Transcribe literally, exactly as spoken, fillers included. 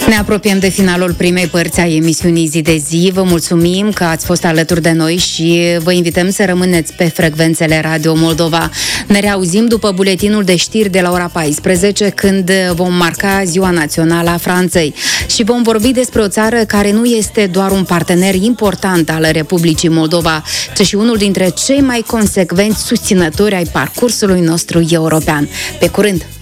Ne apropiem de finalul primei părți a emisiunii Zi de Zi. Vă mulțumim că ați fost alături de noi și vă invităm să rămâneți pe frecvențele Radio Moldova. Ne reauzim după buletinul de știri de la ora paisprezece, când vom marca Ziua Națională a Franței și vom vorbi despre o țară care nu este doar un partener important al Republicii Moldova, ci și unul dintre cei mai consecvenți susținători ai parcursului nostru european. Pe curând!